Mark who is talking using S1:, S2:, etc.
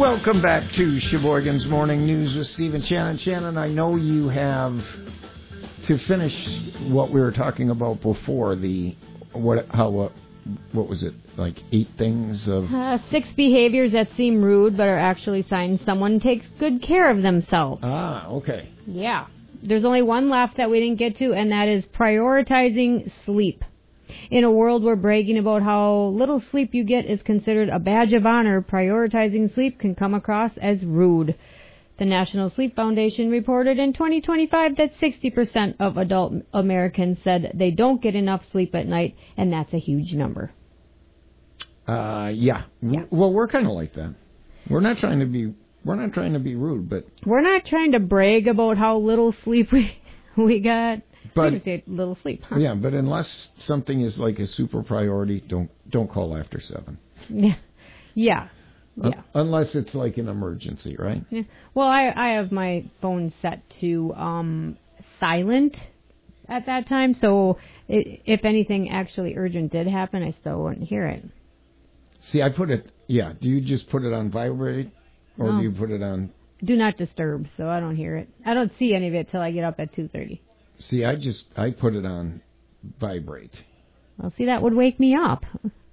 S1: Welcome back to Sheboygan's Morning News with Steve and Shannon. Shannon, I know you have to finish what we were talking about before. What was it? Like 8 things of
S2: 6 behaviors that seem rude but are actually signs someone takes good care of themselves.
S1: Ah, okay.
S2: Yeah. There's only one left that we didn't get to, and that is prioritizing sleep. In a world where bragging about how little sleep you get is considered a badge of honor, prioritizing sleep can come across as rude. The National Sleep Foundation reported in 2025 that 60% of adult Americans said they don't get enough sleep at night, and that's a huge number.
S1: Yeah. Well, we're kind of like that. We're not trying to be rude, but
S2: we're not trying to brag about how little sleep we got.
S1: But
S2: we just get little sleep. Huh?
S1: Yeah, but unless something is like a super priority, don't call after 7.
S2: Yeah.
S1: Unless it's like an emergency, right?
S2: Yeah. Well, I have my phone set to silent at that time, so if anything actually urgent did happen, I still wouldn't hear it.
S1: See, I put it. Yeah. Do you just put it on vibrate, or
S2: No.
S1: do you put it on
S2: do not disturb? So I don't hear it. I don't see any of it till I get up at 2:30.
S1: See, I put it on vibrate.
S2: Well, see, that would wake me up.